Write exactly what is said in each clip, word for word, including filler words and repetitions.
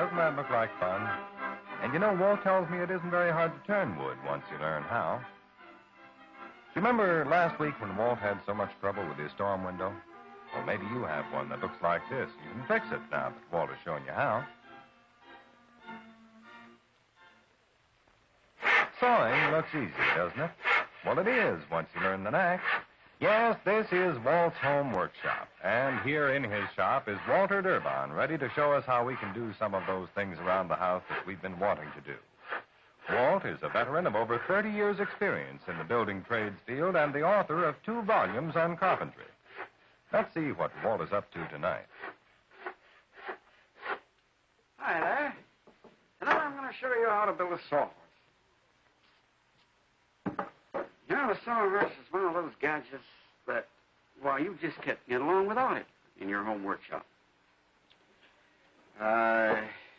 doesn't that look like fun? And you know, Walt tells me it isn't very hard to turn wood once you learn how. Do you remember last week when Walt had so much trouble with his storm window? Well, maybe you have one that looks like this. You can fix it now that Walt has shown you how. Sawing looks easy, doesn't it? Well, it is once you learn the knack. Yes, this is Walt's home workshop. And here in his shop is Walter Durbin, ready to show us how we can do some of those things around the house that we've been wanting to do. Walt is a veteran of over thirty years' experience in the building trades field and the author of two volumes on carpentry. Let's see what Walt is up to tonight. Hi there. Tonight I'm going to show you how to build a sawhorse. You know, the sawhorse is one of those gadgets that, well, you just can't get along without it in your home workshop. Uh,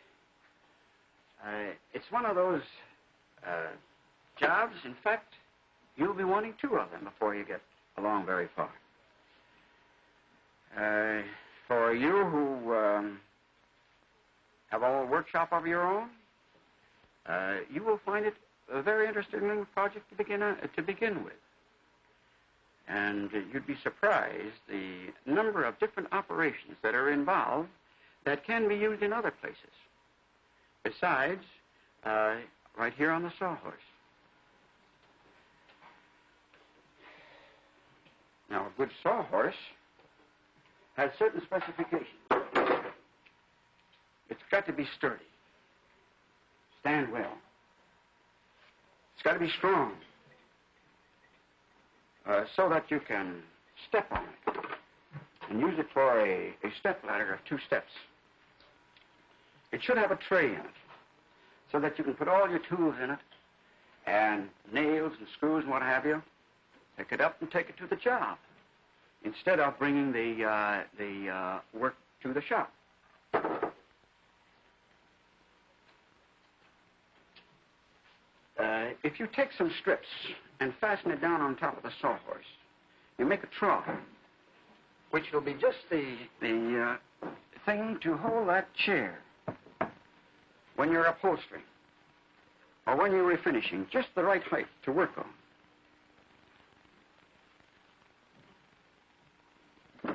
uh, it's one of those uh, jobs, in fact, you'll be wanting two of them before you get along very far. Uh, for you who um, have a little workshop of your own, uh, you will find it a very interesting little project to begin uh, to begin with. And uh, you'd be surprised the number of different operations that are involved that can be used in other places. Besides, uh, right here on the sawhorse. Now, a good sawhorse has certain specifications. It's got to be sturdy, stand well. It's got to be strong, uh, so that you can step on it and use it for a, a step ladder of two steps. It should have a tray in it, so that you can put all your tools in it, and nails and screws and what have you. Pick it up and take it to the job, instead of bringing the uh, the uh, work to the shop. Uh, if you take some strips and fasten it down on top of the sawhorse, you make a trough, which will be just the, the uh, thing to hold that chair when you're upholstering or when you're refinishing, just the right height to work on.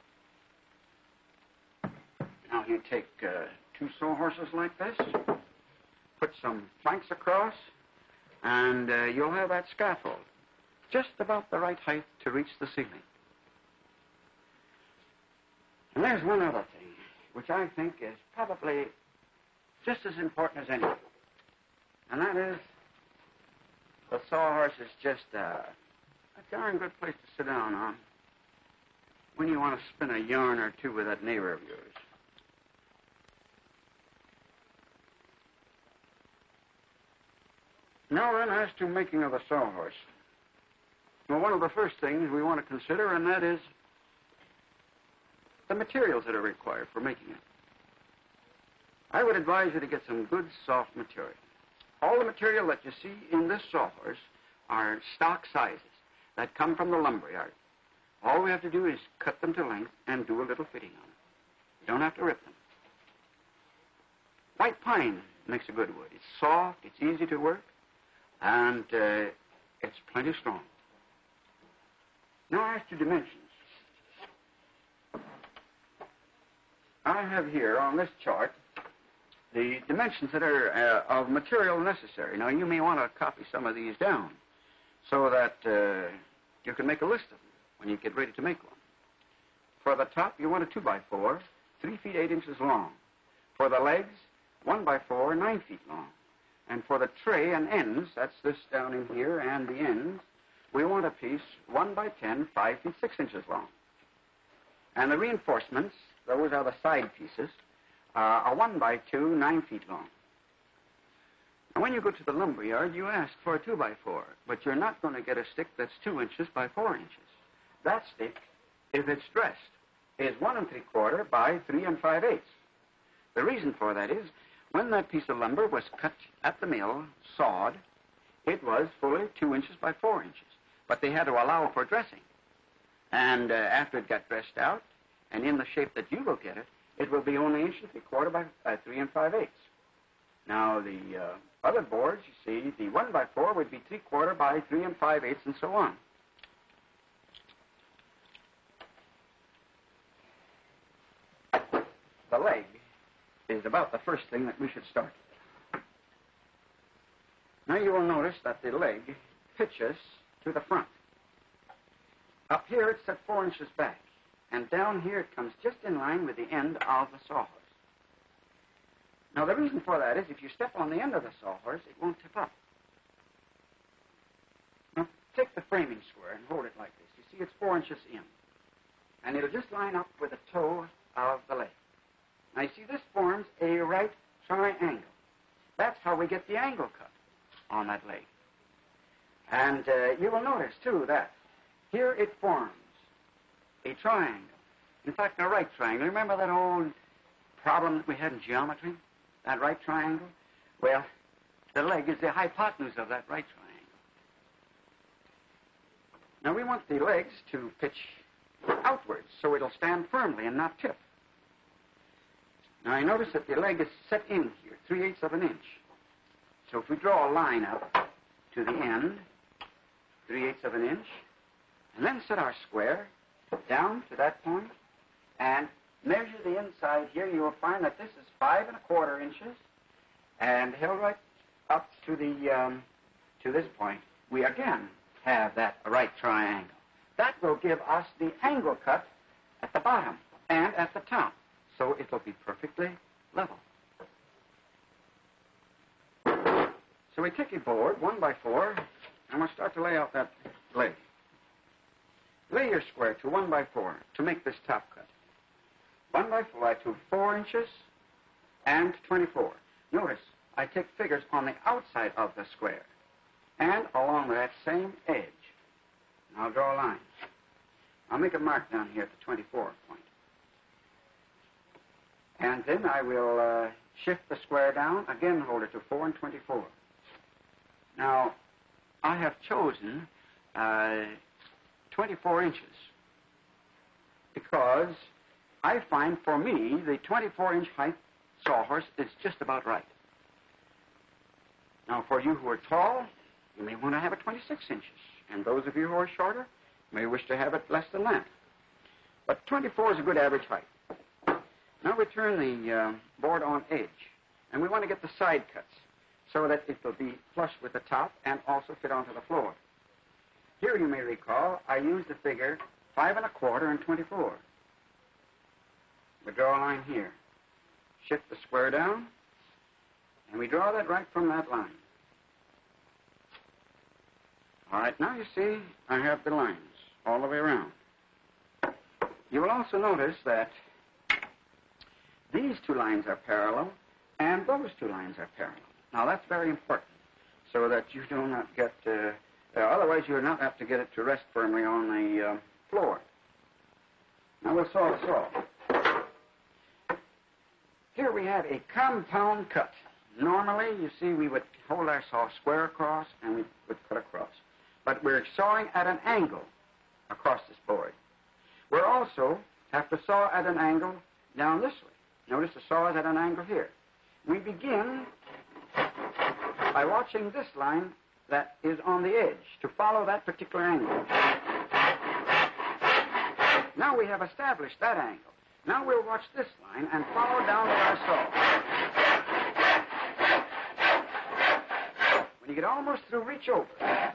Now you take uh, two sawhorses like this, put some planks across, and uh, you'll have that scaffold just about the right height to reach the ceiling. And there's one other thing, which I think is probably just as important as anything. And that is, the sawhorse is just uh, a darn good place to sit down on when you want to spin a yarn or two with that neighbor of yours. Now then, as to making of a sawhorse. Well, one of the first things we want to consider, and that is the materials that are required for making it. I would advise you to get some good, soft material. All the material that you see in this sawhorse are stock sizes that come from the lumberyard. All we have to do is cut them to length and do a little fitting on them. You don't have to rip them. White pine makes a good wood. It's soft, it's easy to work, and uh, it's plenty strong. Now as to dimensions. I have here on this chart the dimensions that are uh, of material necessary. Now you may want to copy some of these down so that uh, you can make a list of them when you get ready to make one. For the top, you want a two by four, three feet eight inches long. For the legs, one by four, nine feet long. And for the tray and ends, that's this down in here and the ends, we want a piece one by ten, five feet six inches long. And the reinforcements, those are the side pieces, uh, are one by two, nine feet long. And when you go to the lumberyard, you ask for a two by four, but you're not going to get a stick that's two inches by four inches. That stick, if it's dressed, is one and three quarter by three and five eighths. The reason for that is, when that piece of lumber was cut at the mill, sawed, it was fully two inches by four inches. But they had to allow for dressing. And uh, after it got dressed out, and in the shape that you will get it, it will be only inch and three quarter by uh, three and five eighths. Now, the uh, other boards, you see, the one by four would be three quarter by three and five eighths, and so on. The leg is about the first thing that we should start with. Now you will notice that the leg pitches to the front. Up here it's at four inches back, and down here it comes just in line with the end of the sawhorse. Now the reason for that is if you step on the end of the sawhorse, it won't tip up. Now take the framing square and hold it like this. You see it's four inches in, and it'll just line up with the toe of the leg. Now, you see, this forms a right triangle. That's how we get the angle cut on that leg. And uh, you will notice, too, that here it forms a triangle. In fact, a right triangle. Remember that old problem that we had in geometry? That right triangle? Well, the leg is the hypotenuse of that right triangle. Now, we want the legs to pitch outwards so it'll stand firmly and not tip. Now, I notice that the leg is set in here, three-eighths of an inch. So if we draw a line up to the end, three-eighths of an inch, and then set our square down to that point, and measure the inside here, you will find that this is five and a quarter inches, and held right up to the um, to this point, we again have that right triangle. That will give us the angle cut at the bottom and at the top. So it will be perfectly level. So we take a board, one by four, and we'll start to lay out that leg. Lay your square to one by four to make this top cut. One by four, I do four inches and twenty-four. Notice, I take figures on the outside of the square and along that same edge. And I'll draw a line. I'll make a mark down here at the twenty-four point. And then I will uh, shift the square down, again hold it to four and twenty-four. Now, I have chosen uh, twenty-four inches because I find for me the twenty-four inch height sawhorse is just about right. Now, for you who are tall, you may want to have it twenty-six inches. And those of you who are shorter may wish to have it less than that. But twenty-four is a good average height. Now we turn the uh, board on edge, and we want to get the side cuts so that it will be flush with the top and also fit onto the floor. Here you may recall I used the figure five and a quarter and twenty-four. We draw a line here, shift the square down, and we draw that right from that line. All right, now you see I have the lines all the way around. You will also notice that these two lines are parallel, and those two lines are parallel. Now, that's very important, so that you do not get, uh, uh, otherwise you're not apt to get it to rest firmly on the uh, floor. Now, we'll saw the saw. Here we have a compound cut. Normally, you see, we would hold our saw square across, and we would cut across. But we're sawing at an angle across this board. We'll also have to saw at an angle down this way. Notice the saw is at an angle here. We begin by watching this line that is on the edge to follow that particular angle. Now we have established that angle. Now we'll watch this line and follow down with our saw. When you get almost through, reach over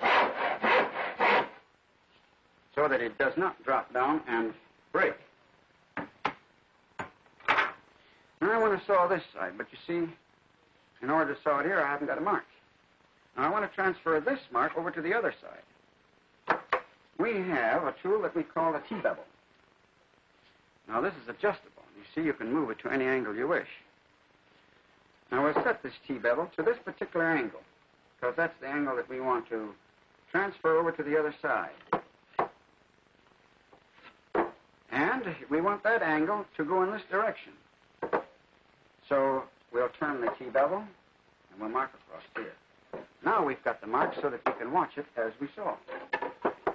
so that it does not drop down and break. Now I want to saw this side, but you see, in order to saw it here, I haven't got a mark. Now I want to transfer this mark over to the other side. We have a tool that we call a T-bevel. Now this is adjustable. You see, you can move it to any angle you wish. Now we'll set this T-bevel to this particular angle, because that's the angle that we want to transfer over to the other side. And we want that angle to go in this direction. So we'll turn the T-bevel, and we'll mark across here. Now we've got the mark so that we can watch it as we saw.